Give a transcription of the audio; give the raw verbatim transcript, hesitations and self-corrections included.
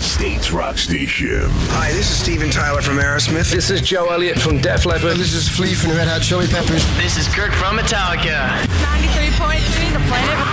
States Rock Station. Hi, this is Steven Tyler from Aerosmith. This is Joe Elliott from Def Leppard. This is Flea from the Red Hot Chili Peppers. This is Kirk from Metallica. ninety-three point three, The Planet